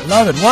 Love it.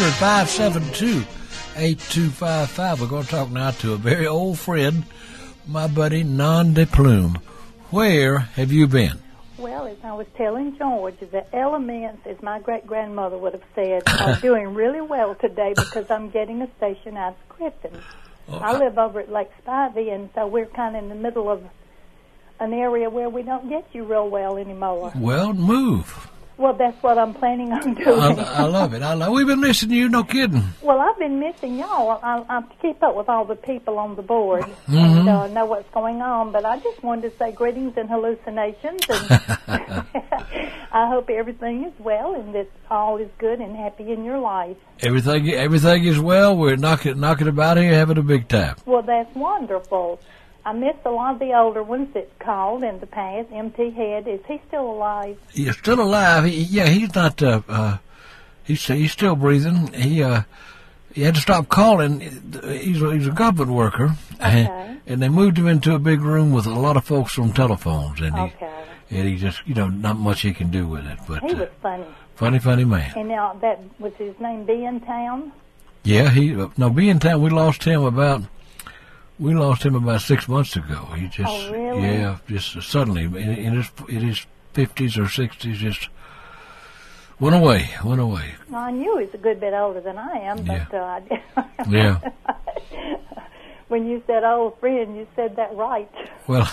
1-800-572-8255. We're going to talk now to a very old friend, my buddy Non de Plume. Where have you been? Well, as I was telling George, the elements, as my great-grandmother would have said, are doing really well today because I'm getting a station out of Clifton. I live over at Lake Spivey, and so we're kind of in the middle of an area where we don't get you real well anymore. Well, move. Well, that's what I'm planning on doing. I love it. We've been missing you, no kidding. Well, I've been missing y'all. I keep up with all the people on the board and know what's going on, but I just wanted to say greetings and hallucinations, and I hope everything is well and that all is good and happy in your life. Everything is well. We're knocking about here, having a big time. Well, that's wonderful. I missed a lot of the older ones that called in the past. M.T. Head, is he still alive? He's still alive. He's not. He's still breathing. He had to stop calling. He's a government worker, okay. and they moved him into a big room with a lot of folks from telephones, and okay. He just not much he can do with it. But he was funny. Funny man. And now that was his name. B in Town. Yeah, B in Town. We lost him about 6 months ago. He just, oh, really? just suddenly in his 50s or 60s, just went away. Well, I knew he was a good bit older than I am, but yeah. When you said old friend, you said that right. Well,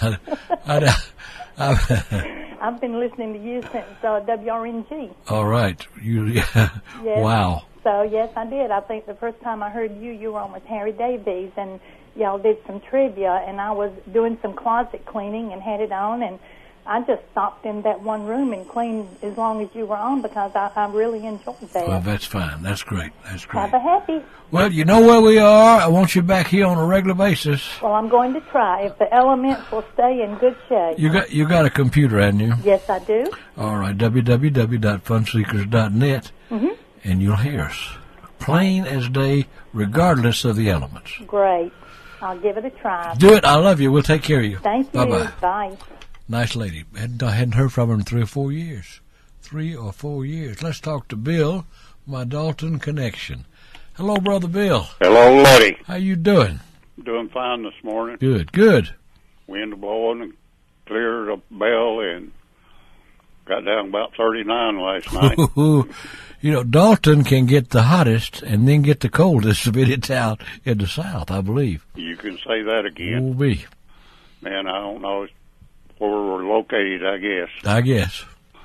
I've been listening to you since WRNG. All right, Yes. Wow. So yes, I did. I think the first time I heard you were on with Harry Davies, and y'all did some trivia, and I was doing some closet cleaning and had it on, and I just stopped in that one room and cleaned as long as you were on because I really enjoyed that. Well, that's fine. That's great. Have a happy. Well, you know where we are. I want you back here on a regular basis. Well, I'm going to try if the elements will stay in good shape. You got a computer, haven't you? Yes, I do. All right, www.funseekers.net, and you'll hear us plain as day, regardless of the elements. Great. I'll give it a try. Do it. I love you. We'll take care of you. Thank you. Bye-bye. Bye. Nice lady. Hadn't heard from her in 3 or 4 years. 3 or 4 years. Let's talk to Bill, my Dalton connection. Hello, Brother Bill. Hello, Letty. How you doing? Doing fine this morning. Good. Wind blowing and cleared up Bell and got down about 39 last night. Dalton can get the hottest and then get the coldest of any town in the South, I believe. You can say that again. Will be. Man, I don't know where we're located, I guess.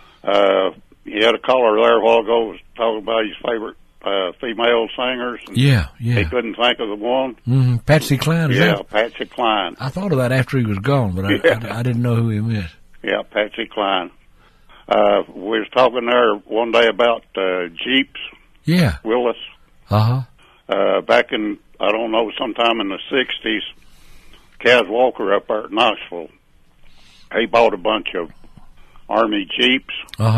He had a caller there a while ago was talking about his favorite female singers. And yeah. He couldn't think of the one. Mm-hmm. Patsy Cline, is that? Patsy Cline. I thought of that after he was gone, but I didn't know who he meant. Yeah, Patsy Cline. We was talking there one day about Jeeps. Yeah. Willis. Back in, I don't know, sometime in the 60s, Kaz Walker up there at Knoxville, he bought a bunch of Army Jeeps.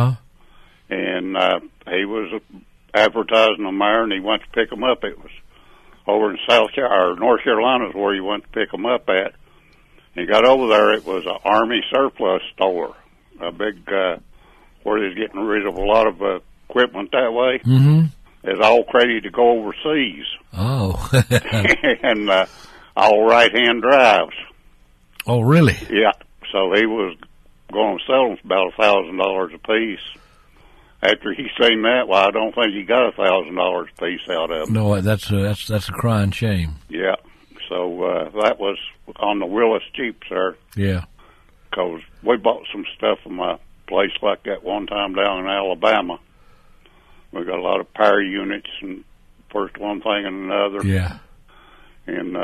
And he was advertising them there, and he went to pick them up. It was over in North Carolina is where he went to pick them up at. He got over there, it was an Army surplus store, a big, where they was getting rid of a lot of equipment that way. Mm-hmm. It's all ready to go overseas. Oh. And all right-hand drives. Oh, really? Yeah. So he was going to sell them for about $1,000 a piece. After he seen that, well, I don't think he got $1,000 a piece out of them. No, that's a crying shame. Yeah. So that was on the Willis Jeeps there. Yeah. Because we bought some stuff from a place like that one time down in Alabama. We got a lot of power units and first one thing and another. Yeah. And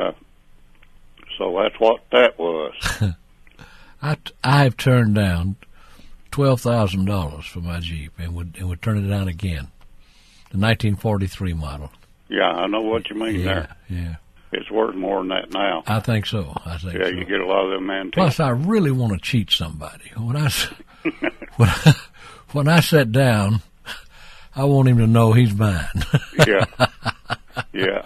so that's what that was. I've turned down $12,000 for my Jeep and would turn it down again. The 1943 model. Yeah, I know what you mean there. Yeah. It's worth more than that now. I think so. Yeah, you get a lot of them antiques. Plus, I really want to cheat somebody. When I sit down, I want him to know he's mine. Yeah. Yeah.